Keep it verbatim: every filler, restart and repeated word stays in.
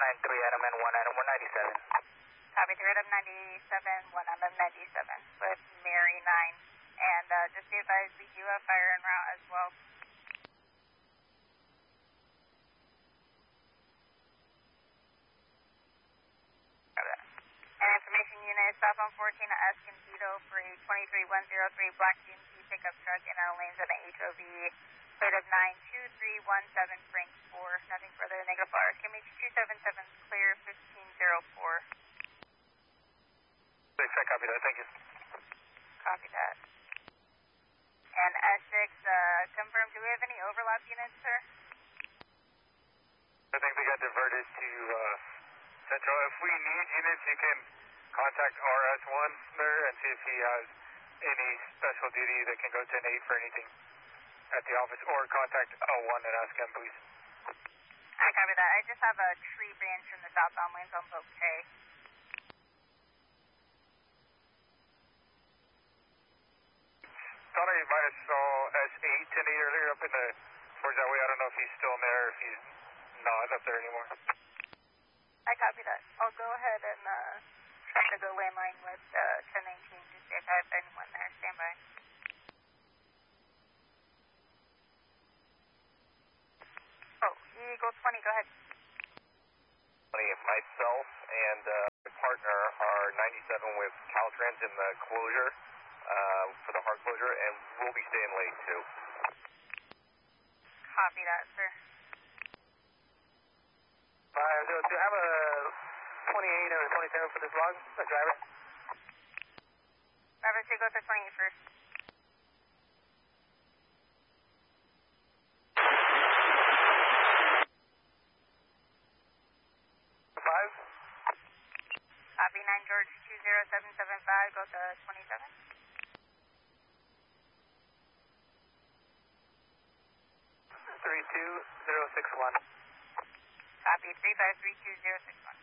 nine three Adam and one Adam one ninety-seven. Copy three Adam ninety-seven, one Adam ninety-seven with Mary nine. And uh, just be advised, we do have fire en route as well. And information unit, stop on fourteen at Escondido for a twenty-three one oh three Black G M C pickup truck in our lanes of the H O V. Plate of nine two three one seven Frank four. Nothing further, negative flowers. Give me two seven seven clear fifteen oh four. six, I copy that, thank you. Copy that. And S six, uh, confirm, do we have any overlap units, sir? I think we got diverted to uh, Central. If we need units, you can contact R S one, sir, and see if he has any special duty that can go ten eight for anything at the office, or contact L one and ask him, please. I copy that. I just have a tree branch in the southbound lanes on both K. Thought I might have saw S eight ten eight earlier up in the, towards that way. I don't know if he's still in there or if he's not up there anymore. I copy that. I'll go ahead and uh, try to go landline with uh, ten nineteen to see if I have anyone there. Stand by. Oh, Eagle twenty, go ahead. Myself and uh, my partner are ninety-seven with Caltrans in the closure, uh, for the hard closure, and we'll be staying late too. Copy that, sir. five zero two, have a twenty-eight or twenty-seven for this log, the driver. Driver two, go to twenty-eight first. five. Copy nine George two zero seven seven five, go to twenty-seven. three two zero six one. Copy three five three two zero six one.